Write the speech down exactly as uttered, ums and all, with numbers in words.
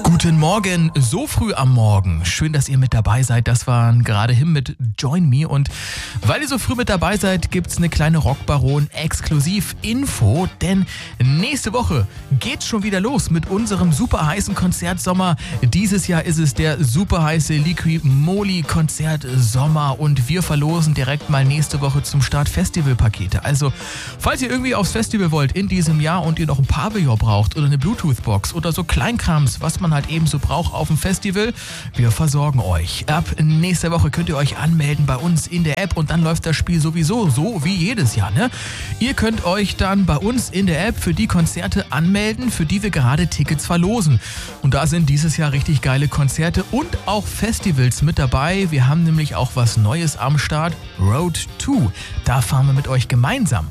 Guten Morgen, so früh am Morgen. Schön, dass ihr mit dabei seid. Das waren gerade Him mit Join Me. Und weil ihr so früh mit dabei seid, gibt's eine kleine Rockbaron-Exklusiv-Info. Denn nächste Woche geht's schon wieder los mit unserem super heißen Konzertsommer. Dieses Jahr ist es der super heiße Liqui Moly Konzertsommer. Und wir verlosen direkt mal nächste Woche zum Start Festivalpakete. Also, falls ihr irgendwie aufs Festival wollt in diesem Jahr und ihr noch ein Pavillon braucht oder eine Bluetooth-Box oder so Kleinkrams, was man halt ebenso braucht auf dem Festival, wir versorgen euch. Ab nächster Woche könnt ihr euch anmelden bei uns in der App und dann läuft das Spiel sowieso so wie jedes Jahr, ne? Ihr könnt euch dann bei uns in der App für die Konzerte anmelden, für die wir gerade Tickets verlosen. Und da sind dieses Jahr richtig geile Konzerte und auch Festivals mit dabei. Wir haben nämlich auch was Neues am Start, Road to. Da fahren wir mit euch gemeinsam.